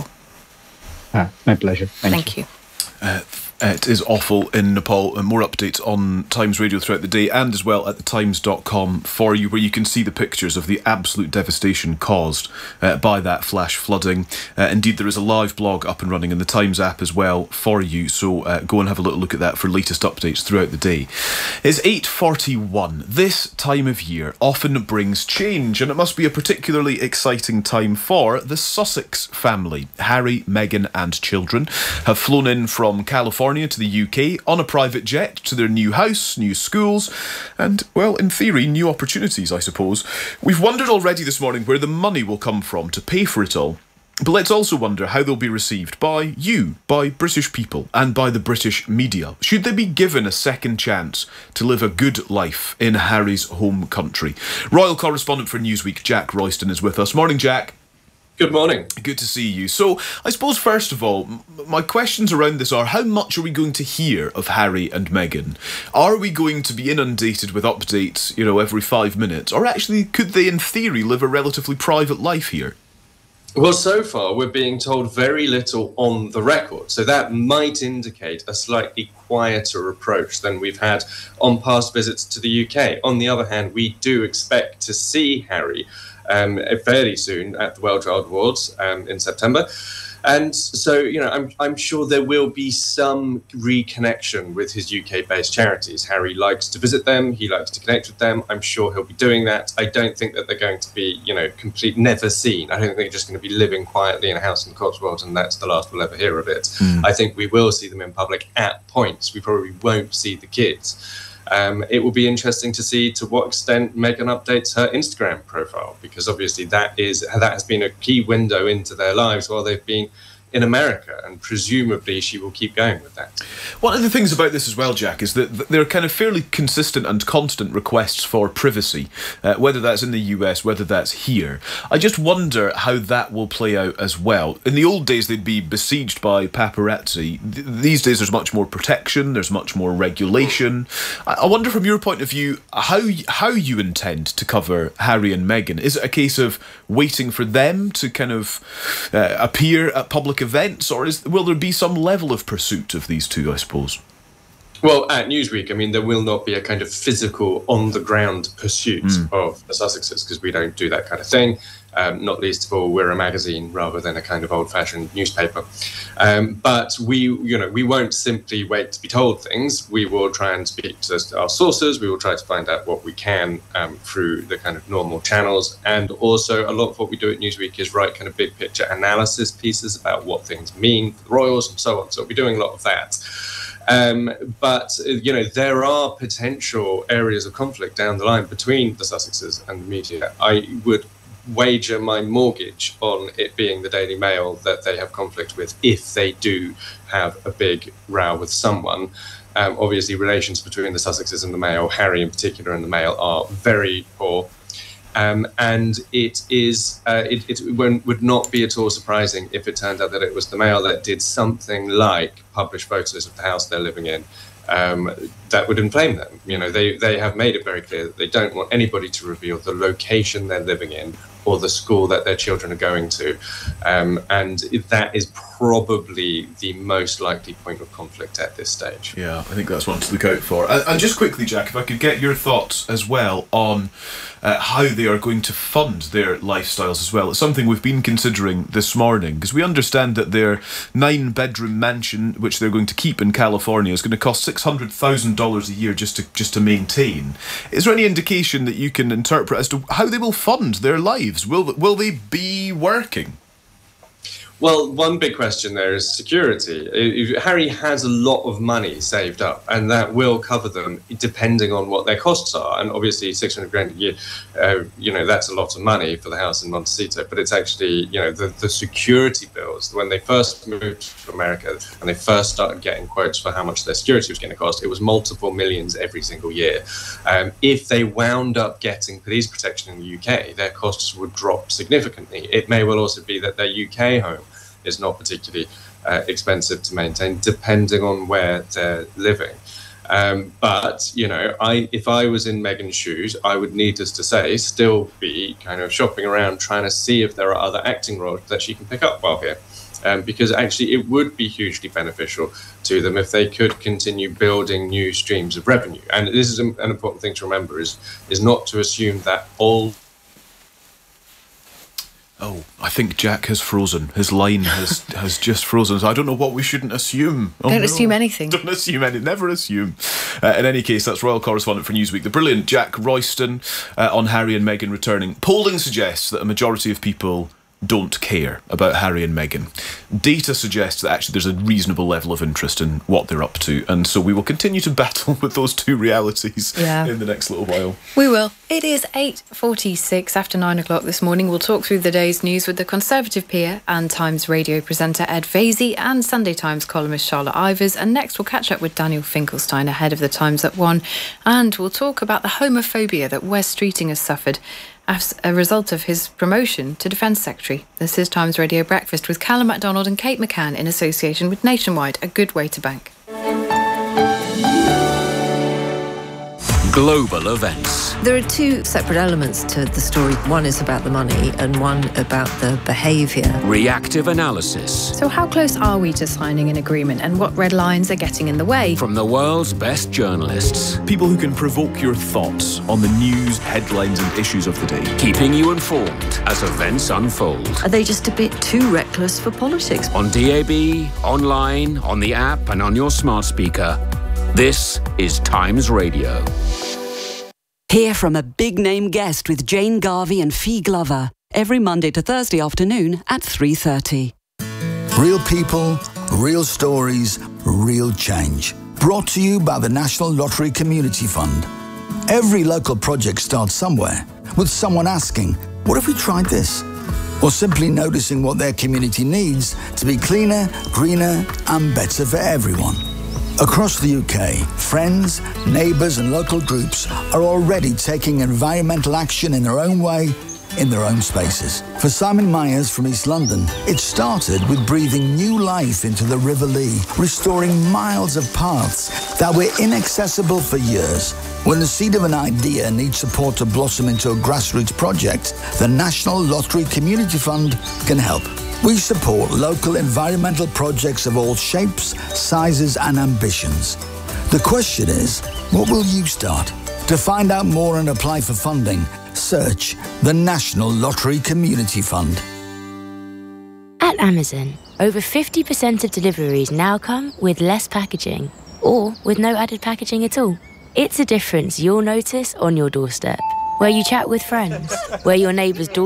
Ah, my pleasure. Thank, thank you. you. Uh, it is awful in Nepal, and more updates on Times Radio throughout the day, and as well at the times dot com for you, where you can see the pictures of the absolute devastation caused uh, by that flash flooding. Uh, indeed, there is a live blog up and running in the Times app as well for you, so uh, go and have a little look at that for latest updates throughout the day. It's eight forty-one. This time of year often brings change, and it must be a particularly exciting time for the Sussex family. Harry, Meghan and children have flown in from California to the U K on a private jet to their new house, new schools, and, well, in theory, new opportunities, I suppose. We've wondered already this morning where the money will come from to pay for it all. But let's also wonder how they'll be received by you, by British people, and by the British media. Should they be given a second chance to live a good life in Harry's home country? Royal correspondent for Newsweek, Jack Royston, is with us. Morning, Jack. Good morning. Good to see you. So, I suppose, first of all, my questions around this are, how much are we going to hear of Harry and Meghan? Are we going to be inundated with updates, you know, every five minutes? Or actually, could they, in theory, live a relatively private life here? Well, so far, we're being told very little on the record. So that might indicate a slightly quieter approach than we've had on past visits to the U K. On the other hand, we do expect to see Harry Um, fairly soon at the World Child Awards um, in September. And so, you know, I'm, I'm sure there will be some reconnection with his U K-based charities. Harry likes to visit them. He likes to connect with them. I'm sure he'll be doing that. I don't think that they're going to be, you know, complete never seen. I don't think they're just going to be living quietly in a house in Cotswolds and that's the last we'll ever hear of it. Mm. I think we will see them in public at points. We probably won't see the kids. Um, it will be interesting to see to what extent Meghan updates her Instagram profile, because obviously that is that has been a key window into their lives while they've been in America, and presumably she will keep going with that. One of the things about this as well, Jack, is that there are kind of fairly consistent and constant requests for privacy, uh, whether that's in the U S, whether that's here. I just wonder how that will play out as well. In the old days, they'd be besieged by paparazzi. Th- these days, there's much more protection, there's much more regulation. I, I wonder from your point of view, how, how you intend to cover Harry and Meghan. Is it a case of waiting for them to kind of uh, appear at public events, or is will there be some level of pursuit of these two, I suppose? Well, at Newsweek, I mean, there will not be a kind of physical, on-the-ground pursuit mm. of the Sussexes, because we don't do that kind of thing. Um, not least of all, we're a magazine rather than a kind of old-fashioned newspaper. Um, but we, you know, we won't simply wait to be told things. We will try and speak to our sources. We will try to find out what we can um, through the kind of normal channels. And also, a lot of what we do at Newsweek is write kind of big-picture analysis pieces about what things mean for the royals and so on. So we'll be doing a lot of that. Um, but, you know, there are potential areas of conflict down the line between the Sussexes and the media. I would wager my mortgage on it being the Daily Mail that they have conflict with if they do have a big row with someone. Um, obviously, relations between the Sussexes and the Mail, Harry in particular and the Mail, are very poor. Um, and it is uh, it, it would not be at all surprising if it turned out that it was the Mail that did something like publish photos of the house they're living in. Um, that would inflame them. You know, they, they have made it very clear that they don't want anybody to reveal the location they're living in or the school that their children are going to. Um, and that is probably the most likely point of conflict at this stage. Yeah, I think that's one to look out for. And, and just quickly, Jack, if I could get your thoughts as well on uh, how they are going to fund their lifestyles as well. It's something we've been considering this morning, because we understand that their nine-bedroom mansion, which they're going to keep in California, is going to cost six hundred thousand dollars a year just to just to maintain. Is there any indication that you can interpret as to how they will fund their lives? Will will they be working? Well, one big question there is security. Harry has a lot of money saved up, and that will cover them depending on what their costs are. And obviously, six hundred grand a year, uh, you know, that's a lot of money for the house in Montecito. But it's actually, you know, the, the security bills. When they first moved to America and they first started getting quotes for how much their security was going to cost, it was multiple millions every single year. Um, if they wound up getting police protection in the U K, their costs would drop significantly. It may well also be that their U K home is not particularly uh, expensive to maintain, depending on where they're living. Um, but, you know, I if I was in Meghan's shoes, I would, needless to say, still be kind of shopping around trying to see if there are other acting roles that she can pick up while here. Um, because actually it would be hugely beneficial to them if they could continue building new streams of revenue. And this is an important thing to remember, is is not to assume that all... Oh, I think Jack has frozen. His line has has just frozen. So I don't know what we shouldn't assume. Oh, don't no. assume anything. Don't assume anything. Never assume. Uh, in any case, that's Royal Correspondent for Newsweek, the brilliant Jack Royston, uh, on Harry and Meghan returning. Polling suggests that a majority of people don't care about Harry and Meghan. Data suggests that actually there's a reasonable level of interest in what they're up to, and so we will continue to battle with those two realities yeah. in the next little while. We will. It is eight forty-six after nine o'clock this morning. We'll talk through the day's news with the Conservative peer and Times radio presenter Ed Vaizey and Sunday Times columnist Charlotte Ivers, and next we'll catch up with Daniel Finkelstein ahead of the Times at one, and we'll talk about the homophobia that Wes Streeting has suffered as a result of his promotion to Defence Secretary. This is Times Radio Breakfast with Callum MacDonald and Kate McCann in association with Nationwide, a good way to bank. Global events. There are two separate elements to the story. One is about the money and one about the behaviour. Reactive analysis. So how close are we to signing an agreement, and what red lines are getting in the way? From the world's best journalists. People who can provoke your thoughts on the news, headlines and issues of the day. Keeping you informed as events unfold. Are they just a bit too reckless for politics? On D A B, online, on the app and on your smart speaker. This is Times Radio. Hear from a big-name guest with Jane Garvey and Fee Glover every Monday to Thursday afternoon at three thirty. Real people, real stories, real change. Brought to you by the National Lottery Community Fund. Every local project starts somewhere, with someone asking, what if we tried this? or simply noticing what their community needs to be cleaner, greener and better for everyone. Across the U K, friends, neighbours and local groups are already taking environmental action in their own way, in their own spaces. For Simon Myers from East London, it started with breathing new life into the River Lee, restoring miles of paths that were inaccessible for years. When the seed of an idea needs support to blossom into a grassroots project, the National Lottery Community Fund can help. We support local environmental projects of all shapes, sizes and ambitions. The question is, what will you start? To find out more and apply for funding, search the National Lottery Community Fund. At Amazon, over fifty percent of deliveries now come with less packaging, or with no added packaging at all. It's a difference you'll notice on your doorstep, where you chat with friends, where your neighbour's door